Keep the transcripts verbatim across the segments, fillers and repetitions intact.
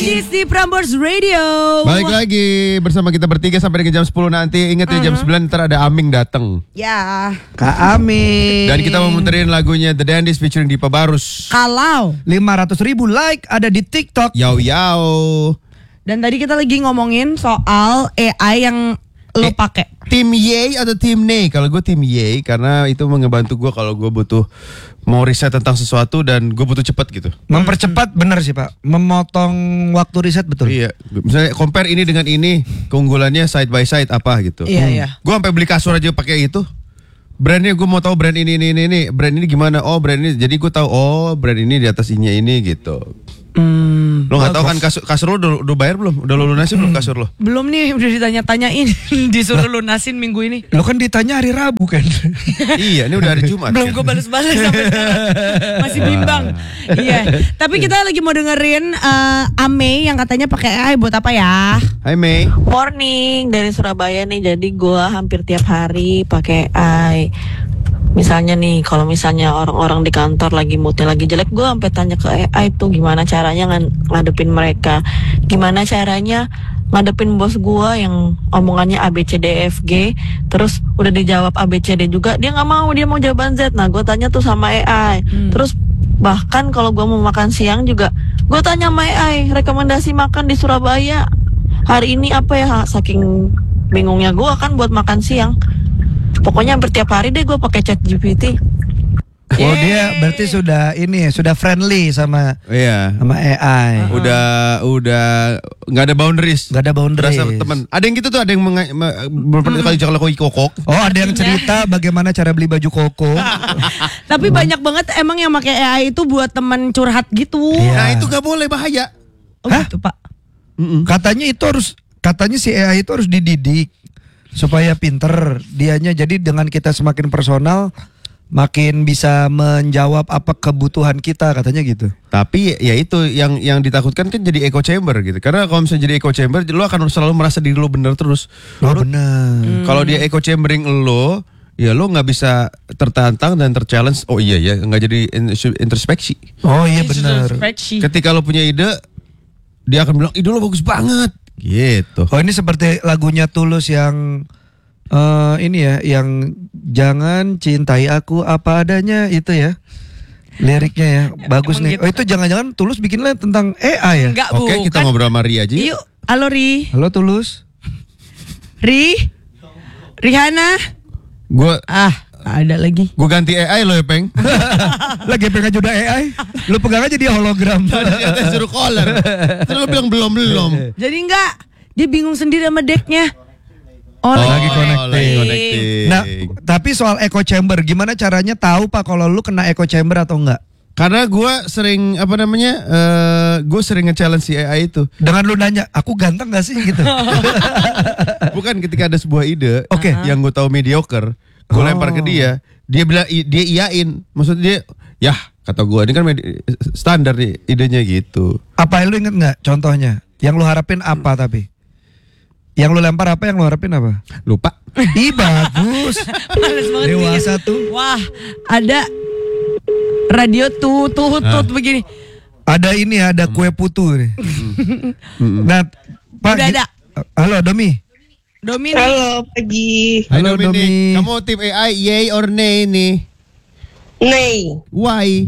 Gadis di Prambors Radio. Balik lagi bersama kita bertiga sampai dengan jam sepuluh nanti. Ingat ya, jam sembilan ntar ada Aming datang. Ya. Kak Aming. Dan kita mau muterin lagunya The Dandies featuring Dipa Barus. Kalau lima ratus ribu like ada di TikTok. Yau yau. Dan tadi kita lagi ngomongin soal A I yang lo Eh, pakai. Tim Yay atau tim Nay? Kalau gue tim Yay karena itu ngebantu gue kalau gue butuh mau riset tentang sesuatu dan gue butuh cepat gitu. Mempercepat benar sih Pak. Memotong waktu riset betul. Iya, misalnya compare ini dengan ini, keunggulannya side by side apa gitu. Iya, iya. Gue sampai beli kasur aja pakai itu. Brandnya gue mau tahu brand ini ini ini ini, brand ini gimana? Oh brand ini, jadi gue tahu oh brand ini di atas ininya ini gitu. Hmm, Lo nggak tahu kan kasur kasur lo udah, udah bayar belum? Udah lo lunasin belum kasur lo? belum nih, udah ditanya-tanyain. Disuruh lunasin minggu ini. Lo kan ditanya hari Rabu kan. Iya, ini udah hari Jumat. Belum kan? gue balas-balas sampai sekarang. Masih bimbang. Iya. Tapi kita lagi mau dengerin uh, Ame yang katanya pakai A I buat apa ya? Hai Mei. Morning dari Surabaya nih, jadi gua hampir tiap hari pakai A I. Misalnya nih, kalau misalnya orang-orang di kantor lagi moodnya lagi jelek, gua sampai tanya ke A I tuh gimana caranya ng- ngadepin mereka, gimana caranya ngadepin bos gua yang omongannya A B C D F G, terus udah dijawab A B C D juga, dia nggak mau, dia mau jawaban Z. Nah, gua tanya tuh sama A I. Hmm. Terus bahkan kalau gua mau makan siang juga, gua tanya sama A I rekomendasi makan di Surabaya hari ini apa ya, saking bingungnya gue kan buat makan siang. Pokoknya hampir tiap hari deh gue pakai Chat G P T. Oh dia berarti sudah ini ya, sudah friendly sama Iya. sama A I. Udah udah nggak ada boundaries. Gak ada boundaries. Berasa teman. Ada yang gitu tuh, ada yang menga- me- beberapa kali jangan koi kokok. Oh ada yang cerita bagaimana cara beli baju koko. Tapi banyak banget emang yang pakai A I itu buat temen curhat gitu. Iya. Nah itu nggak boleh, bahaya. Oh, Hah? gitu, Pak. Katanya itu harus, katanya si A I itu harus dididik supaya pinter dianya. Jadi dengan kita semakin personal, makin bisa menjawab apa kebutuhan kita, katanya gitu. Tapi ya itu yang yang ditakutkan kan jadi echo chamber gitu. Karena kalau misalnya jadi echo chamber, lo akan selalu merasa diri lo benar terus. Oh benar. Kalau dia echo chambering lo, ya lo nggak bisa tertantang dan terchallenge. Oh iya ya, nggak jadi in- introspeksi. Oh iya benar. Spreadsheet. Ketika lo punya ide, dia akan bilang ide lo bagus banget. Gitu. Oh ini seperti lagunya Tulus yang eh ini ya, yang jangan cintai aku apa adanya itu ya. Liriknya ya, bagus emang nih. gitu. Oh itu jangan-jangan Tulus bikinnya tentang A I ya? Enggak, Oke, bukan. kita ngobrol sama Ria aja. Yuk, halo Ri. Halo Tulus. Ri. Rihanna. Gue Ah, ada lagi. gue ganti A I lo ya, Peng. Lagi pengen juga A I. Lu pegang aja dia hologram. Ternyata suruh caller. Terus lo bilang belum belum. Jadi enggak, dia bingung sendiri sama decknya. Oh, lagi connecting. lagi connecting. Nah, tapi soal echo chamber, gimana caranya tahu Pak kalau lu kena echo chamber atau enggak? Karena gue sering apa namanya, eh gue sering nge-challenge si A I itu. Dengan lu nanya, aku ganteng gak sih gitu? Bukan, ketika ada sebuah ide, Oke. yang gue tahu mediocre, gue Oh. lempar ke dia, dia bilang i- dia iyain, maksudnya dia, ya kata gue ini kan medi- standar nih idenya gitu. Apa lu inget nggak contohnya? Yang lu harapin apa tapi? Yang lu lempar apa, yang lu harapin apa? Lupa. Ih bagus. Males banget Dewasa bikin. tuh. Wah, ada radio tut tut tut begini. Ada ini, ada kue putu nih. Nah, Pak. Udah gi- ada. Halo Domi. Domi nih. Halo pagi. Hai Halo, Dominic. Domi. Kamu tim A I yay or nay nih? Nih, Why?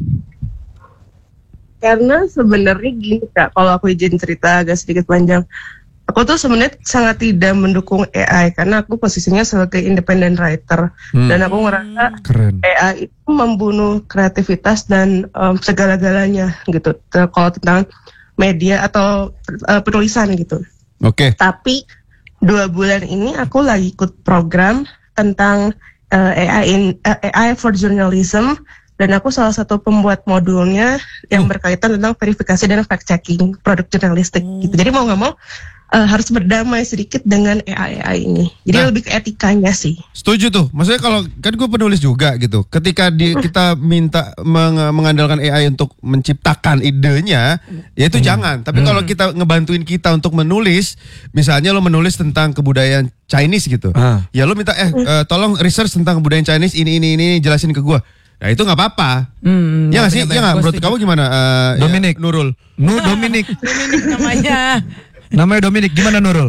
karena sebenarnya gini Kak, kalau aku izin cerita agak sedikit panjang. Aku tuh sebenarnya sangat tidak mendukung A I karena aku posisinya sebagai independent writer Hmm. dan aku ngerasa Keren. A I itu membunuh kreativitas dan um, segala-galanya gitu. T- Kalau tentang media atau uh, penulisan gitu. Oke. Tapi dua bulan ini aku lagi ikut program tentang uh, A I in uh, A I for journalism dan aku salah satu pembuat modulnya yang berkaitan tentang verifikasi dan fact checking produk jurnalistik gitu. Jadi mau nggak mau uh, harus berdamai sedikit dengan A I A I ini. Jadi Nah. lebih ke etikanya sih. Setuju tuh. Maksudnya kalau kan gue penulis juga gitu. Ketika di, kita minta meng- mengandalkan A I untuk menciptakan idenya, ya itu jangan. Tapi kalau kita ngebantuin kita untuk menulis, misalnya lo menulis tentang kebudayaan Chinese gitu. Ah. Ya lo minta eh, eh, tolong research tentang kebudayaan Chinese ini ini ini jelasin ke gue. Nah itu nggak apa-apa. Hmm, Ya nggak sih? benar-benar. Ya nggak? Gua Menurut setuju. kamu gimana? eh, ya, Dominic. Nurul. Nu Dominic. Dominic namanya. Namanya Dominic. Gimana Nurul?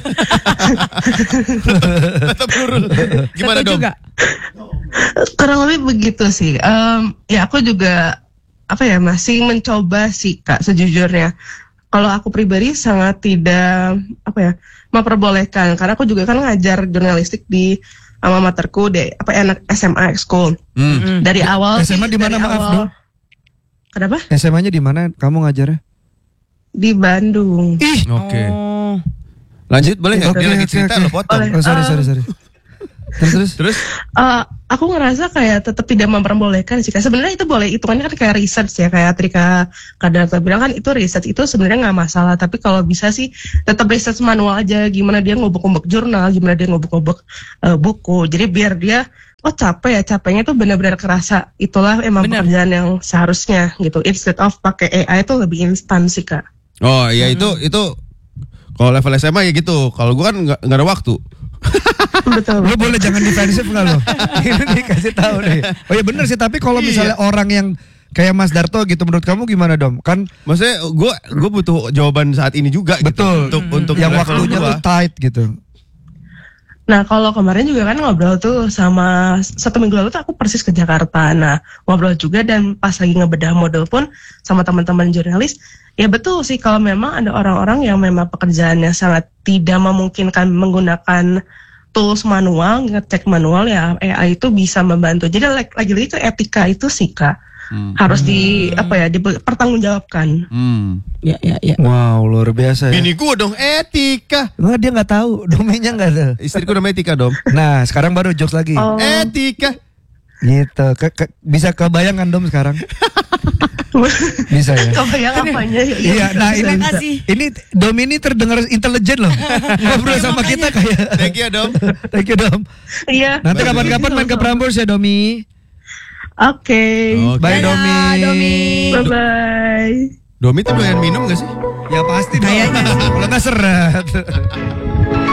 Tetap Nurul. Gimana Setuju dong? nggak? Kurang lebih begitu sih. Em, ya aku juga apa ya masih mencoba sih Kak sejujurnya. Kalau aku pribadi sangat tidak apa ya memperbolehkan karena aku juga kan ngajar jurnalistik di alma materku deh apa anak S M A School. Hmm. Dari awal S M A sih, di mana, dari maaf, awal- dong? Kenapa? S M A-nya di mana kamu ngajarnya? Di Bandung. Ih. Oke. Oh. Lanjut boleh nggak? Oke, Dia lagi oke, cerita oke. lo potong. Boleh. Oh, sorry, Eh, sorry, sorry. Terus, terus. Terus? Eh, aku ngerasa kayak tetap tidak memperbolehkan sih. Kak. Sebenarnya itu boleh, hitungannya kan kayak research ya, kayak Trika Kadarta bilang kan itu research itu sebenarnya nggak masalah. Tapi kalau bisa sih tetap research manual aja. Gimana dia ngobok-ngobok jurnal, gimana dia ngobok-ngobok eh, buku. Jadi biar dia oh capek ya, capeknya tuh benar-benar kerasa. Itulah emang Benar. pekerjaan yang seharusnya gitu. Instead of pakai A I itu lebih instan sih Kak. Oh iya itu itu kalau level S M A ya gitu. Kalau gua kan nggak nggak ada waktu. Betul. Lu boleh jangan defensif nggak lo? Ini dikasih tahu nih. Oh iya bener sih, tapi kalau misalnya orang yang kayak Mas Darto gitu, menurut kamu gimana Dom? Kan Maksudnya gue gue butuh jawaban saat ini juga. betul Gitu. Untuk untuk yang level waktunya gua. tuh tight gitu. Nah kalau kemarin juga kan ngobrol tuh sama satu minggu lalu tuh aku persis ke Jakarta. Nah ngobrol juga dan pas lagi ngebedah model pun sama teman-teman jurnalis. Ya betul sih kalau memang ada orang-orang yang memang pekerjaannya sangat tidak memungkinkan menggunakan tools manual, ngecek manual ya A I itu bisa membantu. Jadi like- lagi-lagi ke etika itu sih Kak. Hmm. Harus di apa ya dipertanggungjawabkan. Hmm. Ya, ya, ya. Wow, luar biasa ya. Bini gua dong etika. Enggak, dia nggak tahu, domainnya nggak ada. Istriku namanya Tika dom. Nah, sekarang baru jokes lagi. Oh, Etika. Gitu. Ke- ke- bisa kebayang kan Dom sekarang? Bisa ya. kebayang apanya? Ya, Iya, nah ini Terima kasih. ini Dom ini terdengar intelijen loh. Ngobrol sama kita kayak. Thank you dom. Thank you Dom. Iya. Nanti kapan-kapan main ke Prambors ya Domi. Oke. Oke. Bye Dadah, Domi. Domi. Bye bye. Domi tuh doyan minum gak sih? Ya pasti dong. Kayaknya. Kalau nggak seret.